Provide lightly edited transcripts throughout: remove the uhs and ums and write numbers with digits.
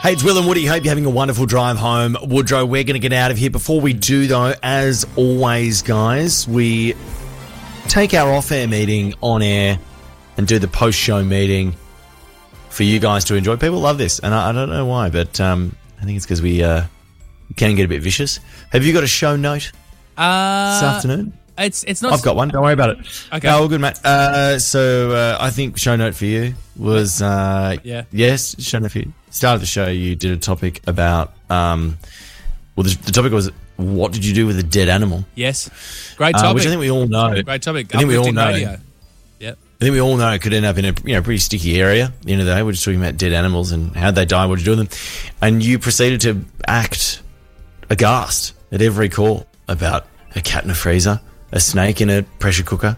Hey, it's Will and Woody. Hope you're having a wonderful drive home. Woodrow, we're going to get out of here. Before we do, though, as always, guys, we take our off-air meeting on air and do the post-show meeting for you guys to enjoy. People love this, and I don't know why, but I think it's because we can get a bit vicious. Have you got a show note this afternoon? It's not. I've got one. Don't worry about it. Okay. Oh, good, mate. So I think show note for you was yes, show note for you. Start of the show, you did a topic about the topic was what did you do with a dead animal? Yes, great topic. Which I think we all know. Great topic. I think we all know. Radio. Yep. I think we all know it could end up in a pretty sticky area. At the end of the day, we're just talking about dead animals and how they die, what you do with them, and you proceeded to act aghast at every call about a cat in a freezer, a snake in a pressure cooker.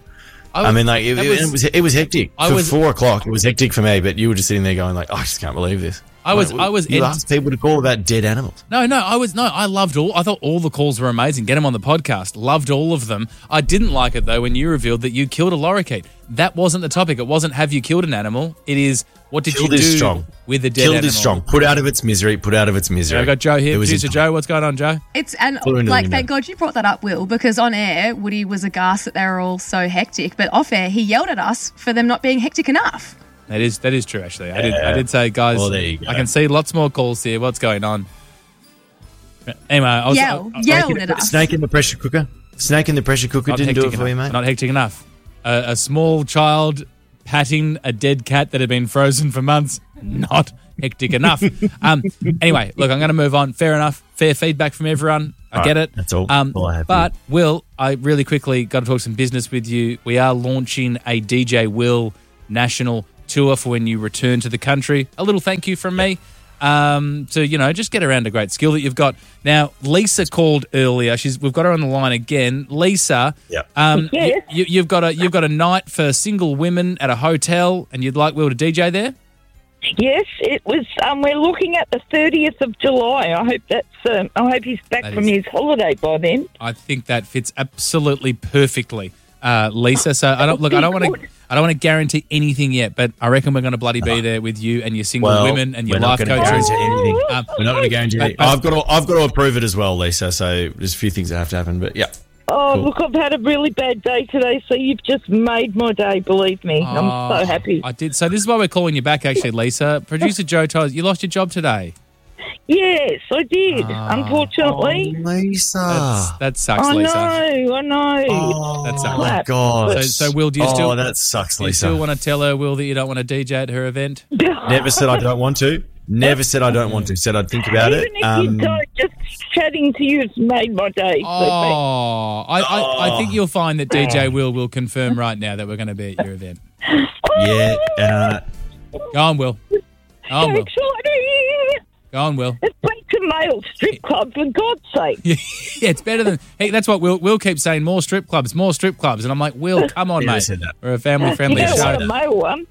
It was hectic. For 4 o'clock, it was hectic for me, but you were just sitting there going like, I just can't believe this. You asked people to call about dead animals. I loved all. I thought all the calls were amazing. Get them on the podcast. Loved all of them. I didn't like it though when you revealed that you killed a lorikeet. That wasn't the topic. It wasn't have you killed an animal. It is what did you do with a dead animal. Killed is strong. Put out of its misery. I got Joe here. Producer Joe, what's going on, Joe? Thank God you brought that up, Will, because on air Woody was aghast that they were all so hectic, but off air he yelled at us for them not being hectic enough. That is true, actually. I did say, guys, well, there you go. I can see lots more calls here. What's going on? Anyway, I yelled at us. Snake in the pressure cooker? Snake in the pressure cooker didn't do it for you, mate? Not hectic enough. A small child patting a dead cat that had been frozen for months. Not hectic enough. Anyway, look, I'm going to move on. Fair enough. Fair feedback from everyone. I get it. That's all. I have. But, Will, I really quickly got to talk some business with you. We are launching a DJ Will national tour for when you return to the country. A little thank you from me to just get around a great skill that you've got. Now, Lisa called earlier. We've got her on the line again. Lisa, yes. You've got a night for single women at a hotel, and you'd like Will to DJ there? Yes, it was. We're looking at the 30th of July. I hope he's back from his holiday by then. I think that fits absolutely perfectly, Lisa. So I don't want to guarantee anything yet, but I reckon we're going to bloody be there with you and your single women and your life coaches. We're not going to guarantee anything. I've got to approve it as well, Lisa. So there's a few things that have to happen, but yeah. Oh, cool. Look, I've had a really bad day today, so you've just made my day, believe me. I'm so happy. I did. So this is why we're calling you back, actually, Lisa. Producer Joe told us you lost your job today. Yes, I did, unfortunately. Oh, Lisa. That sucks, Lisa. I know. Oh, that sucks. Oh, my God. So Will, do you still... Oh, that sucks, Lisa. Do you still want to tell her, Will, that you don't want to DJ at her event? Never said I don't want to. Never said I don't want to. Said I'd think about it. Even if you don't, just chatting to you has made my day. I think you'll find that DJ will confirm right now that we're going to be at your event. Yeah. Go on, Will. Exciting. Go on, Will. It's better male strip club, for God's sake. Yeah, it's better than... Hey, that's what Will keeps saying, more strip clubs. And I'm like, Will, come on, mate. We're a family-friendly show. You don't want a male one.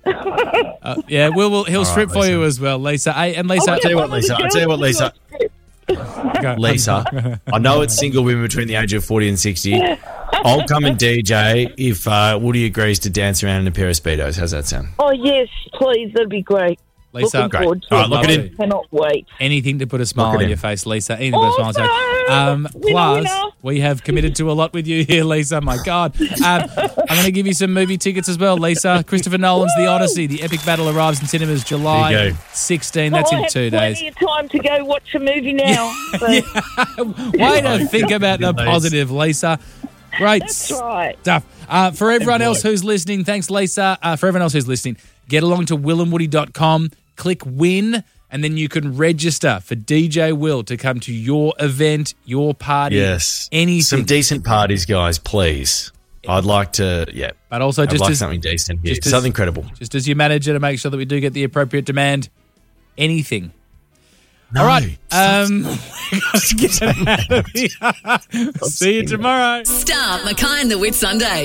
He'll strip for you as well, Lisa. Hey, and Lisa... I'll tell you what, Lisa. Lisa, I know it's single women between the age of 40 and 60. I'll come and DJ if Woody agrees to dance around in a pair of Speedos. How's that sound? Oh, yes, please. That'd be great. Lisa, great. All right, look at it. Cannot wait. Anything to put a smile on your face, Lisa. Anything to put a smile on your face. Plus, we have committed to a lot with you here, Lisa. My God. I'm going to give you some movie tickets as well, Lisa. Christopher Nolan's The Odyssey. The epic battle arrives in cinemas July 16. That's in 2 days. I have plenty of time to go watch a movie now. Way to think about the positive, Lisa. Great stuff. For everyone else who's listening, thanks, Lisa. For everyone else who's listening, get along to willandwoody.com. Click win, and then you can register for DJ Will to come to your event, your party, anything. Some decent parties, guys, please. I'd like to, But also something decent here, something credible. Just as your manager to make sure that we do get the appropriate demand, anything. No, all right. Let's get out of here. See you tomorrow. Start Mackay and the Whit Sunday.